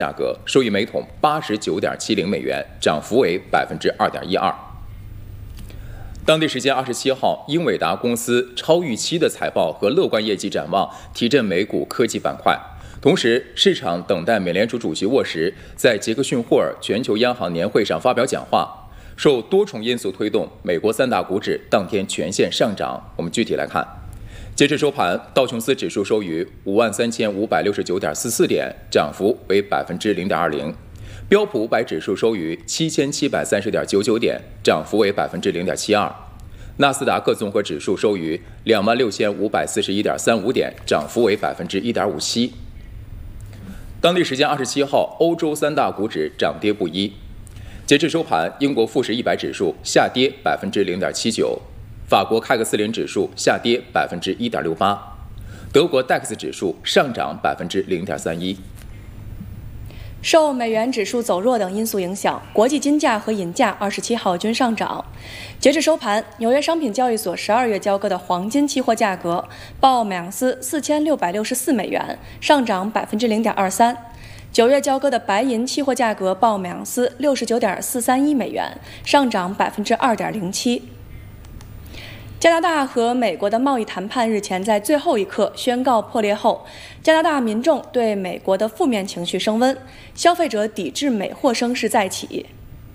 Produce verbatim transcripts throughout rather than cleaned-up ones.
价格收益每桶八十九点七零美元，涨幅为百分之二点一二。当地时间二十七号，英伟达公司超预期的财报和乐观业绩展望提振美股科技板块。同时，市场等待美联储主席沃什在杰克逊霍尔全球央行年会上发表讲话。受多重因素推动，美国三大股指当天全线上涨。我们具体来看，截至收盘，道琼斯指数收于五万三千五百六十九点四四点，涨幅为百分之零点二零；标普五百指数收于七千七百三十点九九点，涨幅为百分之零点七二；纳斯达克综合指数收于两万六千五百四十一点三五点，涨幅为百分之一点五七。当地时间二十七号，欧洲三大股指涨跌不一。截至收盘，英国富时一百指数下跌百分之零点七九，法国开克斯林指数下跌百分之一点六八，德国 D A X 指数上涨百分之零点三一。 受美元指数走弱等因素影响，国际金价和银价二十七号均上涨。截至收盘，纽约商品交易所十二月交割的黄金期货价格报每盎司四千六百六十四美元，上涨百分之零点二三。九月交割的白银期货价格报每盎司六十九点四三一美元，上涨百分之二点零七。加拿大和美国的贸易谈判日前在最后一刻宣告破裂后，加拿大民众对美国的负面情绪升温，消费者抵制美货声势再起。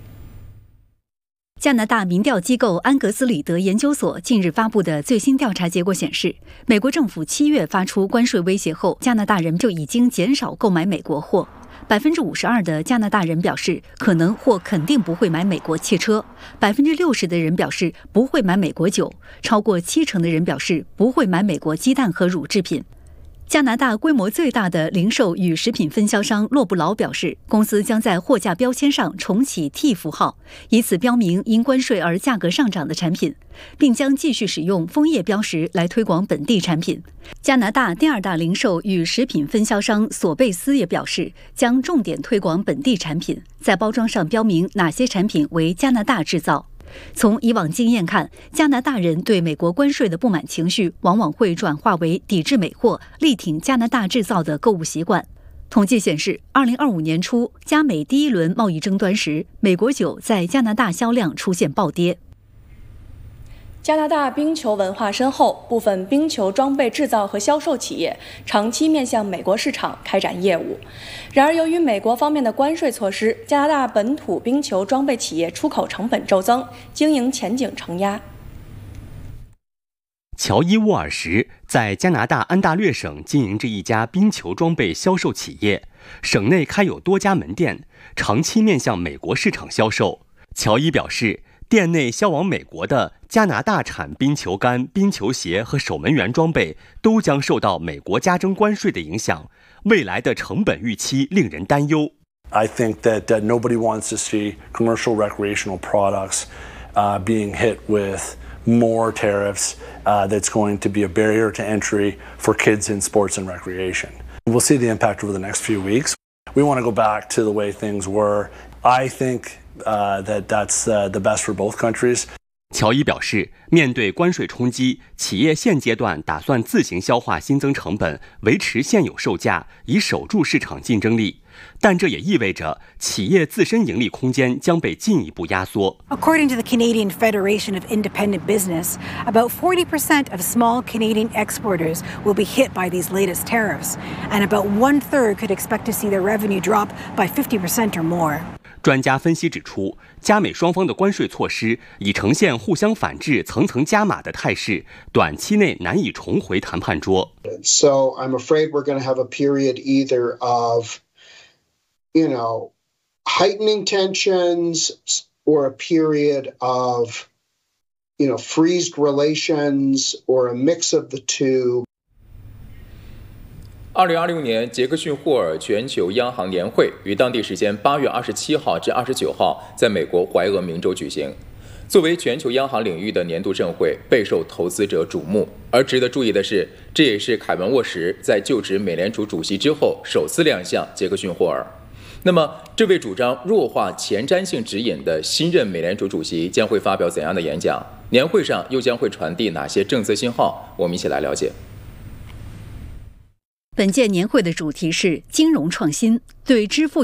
加拿大民调机构安格斯里德研究所近日发布的最新调查结果显示，美国政府七月发出关税威胁后，加拿大人就已经减少购买美国货。百分之五十二的加拿大人表示可能或肯定不会买美国汽车，百分之六十的人表示不会买美国酒，超过七成的人表示不会买美国鸡蛋和乳制品。加拿大规模最大的零售与食品分销商洛布劳表示，公司将在货架标签上重启 T 符号，以此标明因关税而价格上涨的产品，并将继续使用枫叶标识来推广本地产品。加拿大第二大零售与食品分销商索贝斯也表示，将重点推广本地产品，在包装上标明哪些产品为加拿大制造。从以往经验看，加拿大人对美国关税的不满情绪往往会转化为抵制美货、力挺加拿大制造的购物习惯。统计显示，二零二五年初加美第一轮贸易争端时，美国酒在加拿大销量出现暴跌。 加拿大冰球文化深厚，部分冰球装备制造和销售企业长期面向美国市场开展业务。然而，由于美国方面的关税措施，加拿大本土冰球装备企业出口成本骤增，经营前景承压。 乔伊沃尔什在加拿大安大略省经营着一家冰球装备销售企业，省内开有多家门店，长期面向美国市场销售。乔伊表示，店内销往美国的加拿大产冰球杆、冰球鞋和守门员装备都将受到美国加征关税的影响，未来的成本预期令人担忧。 I think that, that nobody wants to see commercial recreational products uh, being hit with more tariffs uh, that's going to be a barrier to entry for kids in sports and recreation. We'll see the impact over the next few weeks. We want to go back to the way things were. I think Uh, that that's uh, the best for both countries. 乔伊表示，面对关税冲击，企业现阶段打算自行消化新增成本，维持现有售价，以守住市场竞争力。但这也意味着企业自身盈利空间将被进一步压缩。 According to the Canadian Federation of Independent Business, about forty percent of small Canadian exporters will be hit by these latest tariffs, and about one third could expect to see their revenue drop by fifty percent or more. 专家分析指出，加美双方的关税措施已呈现互相反制、层层加码的态势，短期内难以重回谈判桌。 So I'm afraid we're going to have a period either of, you know, heightening tensions or a period of, you know, freezed relations or a mix of the two. 二零二六年杰克逊霍尔全球央行年会于当地时间八月二十七号至二十九号在美国怀俄明州举行。作为全球央行领域的年度盛会，备受投资者瞩目。而值得注意的是，这也是凯文沃什在就职美联储主席之后首次亮相杰克逊霍尔。那么，这位主张弱化前瞻性指引的新任美联储主席将会发表怎样的演讲？年会上又将会传递哪些政策信号？我们一起来了解。 本届年会的主题是金融创新，对支付